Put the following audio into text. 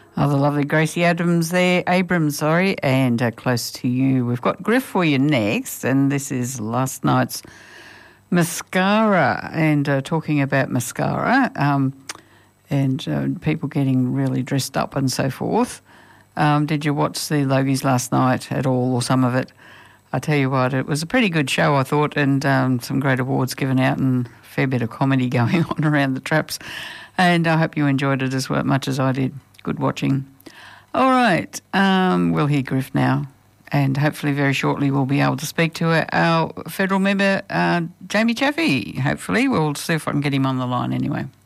Oh, the lovely Gracie Abrams, and Close to You. We've got Griff for you next, and this is last night's mascara, and talking about mascara and people getting really dressed up and so forth. Did you watch the Logies last night at all, or some of it? I tell you what, it was a pretty good show, I thought, and some great awards given out and a fair bit of comedy going on around the traps. And I hope you enjoyed it as much as I did. Good watching. All right, we'll hear Griff now, and hopefully very shortly we'll be able to speak to our federal member, Jamie Chaffey. Hopefully, we'll see if I can get him on the line anyway.